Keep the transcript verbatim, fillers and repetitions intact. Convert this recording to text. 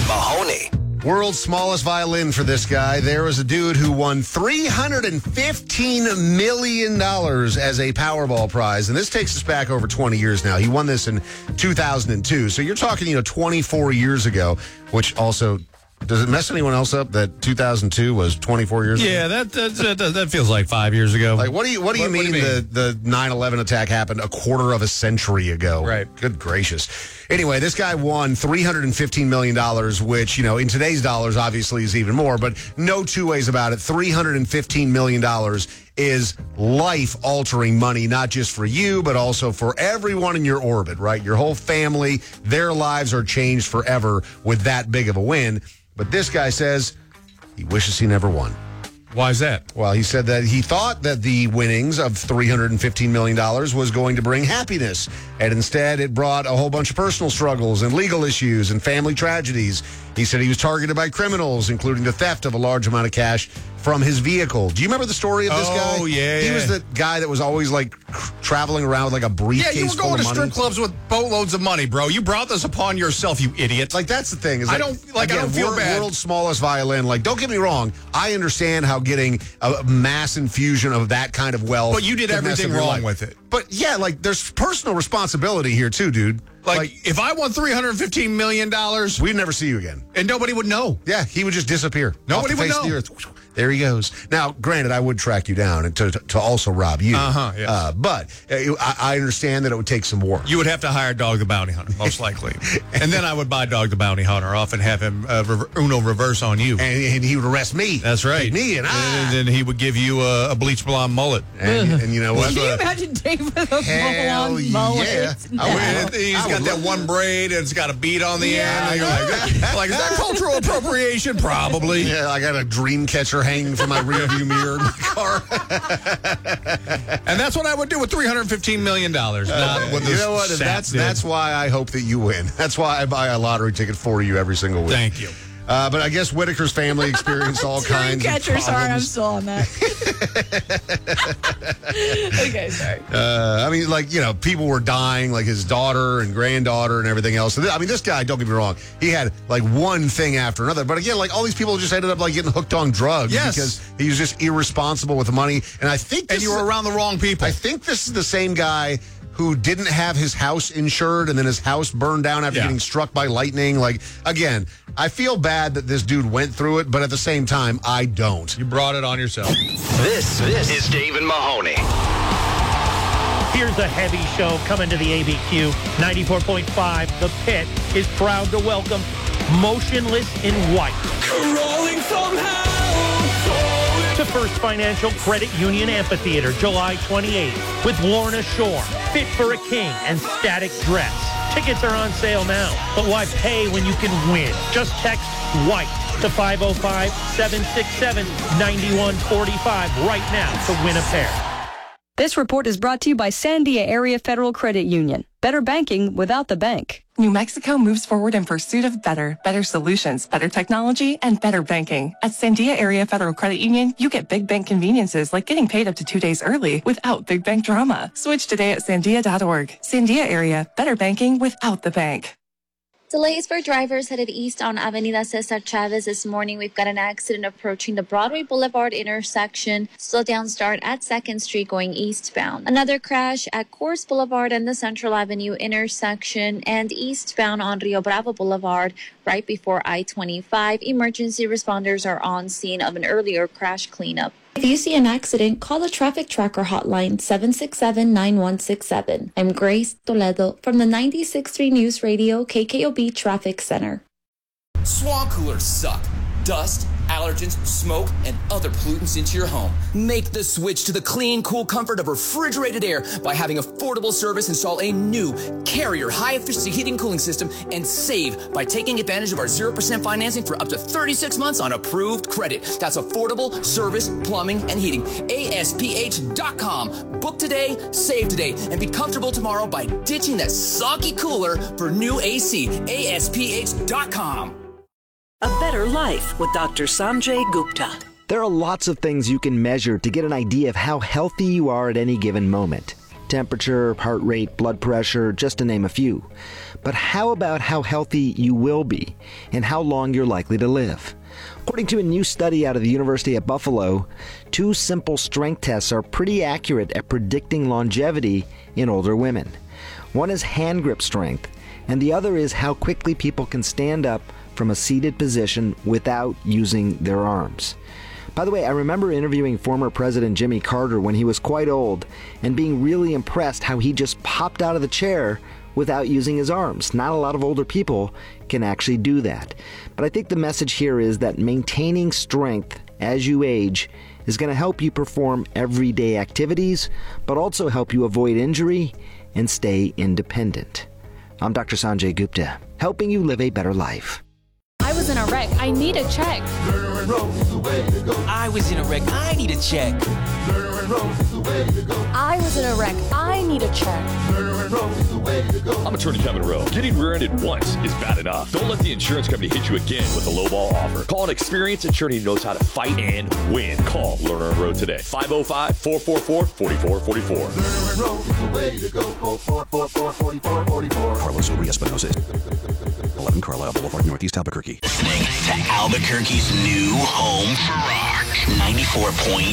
Mahoney. World's smallest violin for this guy. There was a dude who won three hundred fifteen million dollars as a Powerball prize. And this takes us back over twenty years now. He won this in two thousand two. So you're talking, you know, twenty-four years ago, which also... Does it mess anyone else up that two thousand two was twenty-four years yeah, ago? Yeah, that, that that that feels like five years ago. Like, what do you what do you, what, mean, what do you mean the the nine eleven attack happened a quarter of a century ago? Right. Good gracious. Anyway, this guy won three hundred fifteen million dollars, which, you know, in today's dollars obviously is even more, but no two ways about it. three hundred fifteen million dollars is life-altering money, not just for you, but also for everyone in your orbit, right? Your whole family, their lives are changed forever with that big of a win. But this guy says he wishes he never won. Why is that? Well, he said that he thought that the winnings of three hundred fifteen million dollars was going to bring happiness. And instead, it brought a whole bunch of personal struggles and legal issues and family tragedies. He said he was targeted by criminals, including the theft of a large amount of cash from his vehicle. Do you remember the story of this oh, guy? Oh, yeah, He yeah. was the guy that was always, like, traveling around with, like, a briefcase Yeah, you were full going of to money. strip clubs with boatloads of money, bro. You brought this upon yourself, you idiot. Like, that's the thing. Is I like, don't- like, I again, don't feel world, bad. World's smallest violin. Like, don't get me wrong. I understand how getting a mass infusion of that kind of wealth. But you did could mess everything up your wrong life. with it. But yeah, like, there's personal responsibility here too, dude. Like, Like, if I won three hundred fifteen million dollars we'd never see you again. and nobody would know. Yeah, he would just disappear. Nobody off the would face of know. the earth. There he goes. Now, granted, I would track you down and to, to, to also rob you. Uh-huh, yes. Uh, but uh, I, I understand that it would take some work. You would have to hire Dog the Bounty Hunter, most likely. And then I would buy Dog the Bounty Hunter off and have him uh, rever- Uno reverse on you. And, and he would arrest me. That's right. Take me and I. And then he would give you a, a bleach blonde mullet. And, and you know what? Can you imagine Dave with a Hell full-on mullet? yeah. No. I When would- he's I got would that love- one braid and it's got a bead on the Yeah. end. And you're like, like, is that cultural appropriation? Probably. Yeah, I got a dream catcher hanging from my rearview mirror in my car. And that's what I would do with three hundred fifteen million dollars. Not with you this know what? sap That's did. that's why I hope that you win. That's why I buy a lottery ticket for you every single week. Thank you. Uh, but I guess Whitaker's family experienced all Dream kinds catcher, of sorry, I'm problems. still on that. Okay, sorry. Uh, I mean, like, you know, people were dying, like his daughter and granddaughter and everything else. So th- I mean, this guy, don't get me wrong, he had like one thing after another. But again, like all these people just ended up like getting hooked on drugs Yes. because he was just irresponsible with the money. And I think this And you is- were around the wrong people. I think this is the same guy who didn't have his house insured and then his house burned down after Yeah. getting struck by lightning. Like, again, I feel bad that this dude went through it, but at the same time, I don't. You brought it on yourself. This, this is Dave and Mahoney. Here's a heavy show coming to the A B Q. ninety-four point five, The Pit is proud to welcome Motionless in White Crawling from hell. to First Financial Credit Union Amphitheater, July twenty-eighth, with Lorna Shore, Fit for a King, and Static Dress. Tickets are on sale now, but why pay when you can win? Just text WHITE to five oh five, seven six seven, nine one four five right now to win a pair. This report is brought to you by Sandia Area Federal Credit Union. Better banking without the bank. New Mexico moves forward in pursuit of better, better solutions, better technology, and better banking. At Sandia Area Federal Credit Union, you get big bank conveniences like getting paid up to two days early without big bank drama. Switch today at sandia dot org. Sandia Area, better banking without the bank. Delays for drivers headed east on Avenida Cesar Chavez this morning. We've got an accident approaching the Broadway Boulevard intersection. Slow down start at second Street going eastbound. Another crash at Coors Boulevard and the Central Avenue intersection and eastbound on Rio Bravo Boulevard right before I twenty-five. Emergency responders are on scene of an earlier crash cleanup. If you see an accident, call the Traffic Tracker hotline seven six seven, nine one six seven. I'm Grace Toledo from the ninety-six point three News Radio K K O B Traffic Center. Swamp coolers suck. Dust, allergens, smoke, and other pollutants into your home. Make the switch to the clean, cool comfort of refrigerated air by having affordable service install a new Carrier high-efficiency heating and cooling system and save by taking advantage of our zero percent financing for up to thirty-six months on approved credit. That's affordable service, plumbing, and heating. A S P H dot com. Book today, save today, and be comfortable tomorrow by ditching that soggy cooler for new A C. A S P H dot com. A Better Life with Doctor Sanjay Gupta. There are lots of things you can measure to get an idea of how healthy you are at any given moment. Temperature, heart rate, blood pressure, just to name a few. But how about how healthy you will be and how long you're likely to live? According to a new study out of the University of Buffalo, two simple strength tests are pretty accurate at predicting longevity in older women. One is hand grip strength, and the other is how quickly people can stand up from a seated position without using their arms. By the way, I remember interviewing former President Jimmy Carter when he was quite old and being really impressed how he just popped out of the chair without using his arms. Not a lot of older people can actually do that. But I think the message here is that maintaining strength as you age is going to help you perform everyday activities, but also help you avoid injury and stay independent. I'm Doctor Sanjay Gupta, helping you live a better life. I was in a wreck. I need a check. I was in a wreck. I need a check. I was in a wreck. I need a check. I'm Attorney Kevin Rowe. Getting rear-ended once is bad enough. Don't let the insurance company hit you again with a lowball offer. Call an experienced attorney who knows how to fight and win. Call Lerner and Rowe today. five oh five, four four four, four four four four. Carlos O'Brien Espinosa. eleven Carlisle Boulevard, Northeast Albuquerque. Listening to Albuquerque's new home for rock. ninety-four point